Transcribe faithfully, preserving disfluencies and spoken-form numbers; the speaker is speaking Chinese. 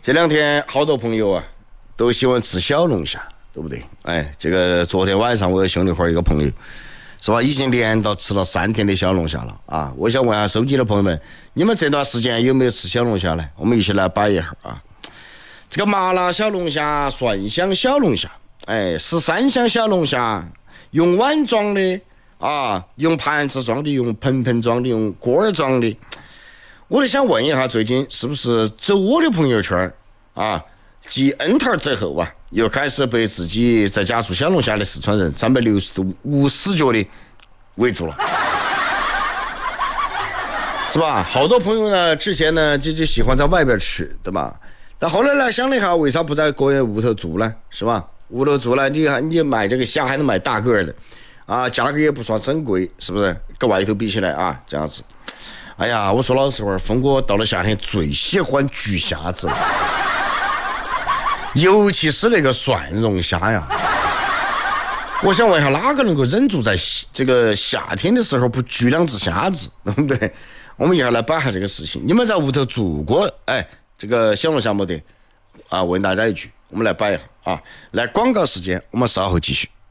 这两天好多朋友啊，都喜欢吃小龙虾，对不对？哎，这个昨天晚上我有兄弟伙一个朋友，是吧？已经连到吃了三天的小龙虾了啊！我想问下收机的朋友们，你们这段时间有没有吃小龙虾呢？我们一起来摆一下啊！这个麻辣小龙虾、蒜香小龙虾，哎，十三香小龙虾，用碗装的啊，用盘子装的，用盆盆装的，用锅儿装的。我就想问一下，最近是不是走我的朋友圈啊？继 N 台之后啊，又开始被自己在家做小龙虾的四川人三百六十度无死角的围住了，是吧？好多朋友呢，之前呢就就喜欢在外边吃，对吧？但后来呢，想了一下，为啥不在个人屋头做呢？是吧？屋头做呢，你看你卖这个虾还能卖大个的，啊，价格也不算真贵，是不是？跟外头比起来啊，这样子。哎呀，我说老实话，峰哥到了夏天最喜欢焗虾子了，尤其是那个蒜蓉虾呀。我想问一下，哪个能够忍住在这个夏天的时候不焗两只虾子，对不对？我们一会儿来摆下这个事情。你们在屋头做过哎这个小龙虾没得啊？问大家一句，我们来摆一下啊。来广告时间，我们稍后继续。